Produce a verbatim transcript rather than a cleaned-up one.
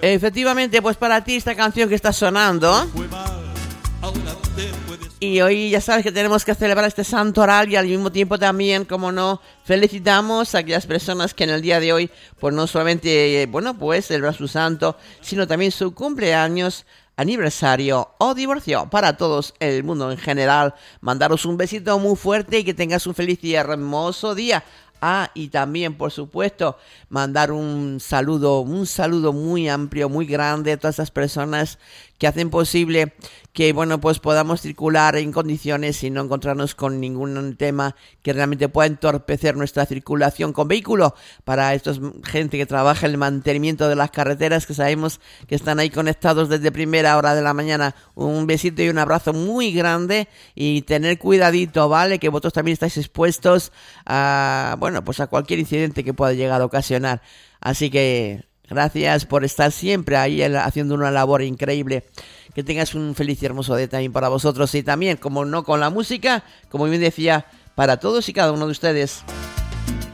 Efectivamente, pues para ti esta canción que está sonando. Y hoy ya sabes que tenemos que celebrar este santoral y al mismo tiempo también, como no, felicitamos a aquellas personas que en el día de hoy, pues no solamente, bueno, pues celebran su santo, sino también su cumpleaños, aniversario o divorcio. Para todos, el mundo en general, mandaros un besito muy fuerte y que tengas un feliz y hermoso día. Ah, y también, por supuesto, mandar un saludo, un saludo muy amplio, muy grande a todas esas personas que hacen posible que, bueno, pues podamos circular en condiciones y no encontrarnos con ningún tema que realmente pueda entorpecer nuestra circulación con vehículo. Para esta gente que trabaja en el mantenimiento de las carreteras, que sabemos que están ahí conectados desde primera hora de la mañana, un besito y un abrazo muy grande y tener cuidadito, ¿vale? Que vosotros también estáis expuestos a, bueno, pues a cualquier incidente que pueda llegar a ocasionar. Así que gracias por estar siempre ahí haciendo una labor increíble. Que tengas un feliz y hermoso día también para vosotros y también, como no, con la música, como bien decía, para todos y cada uno de ustedes.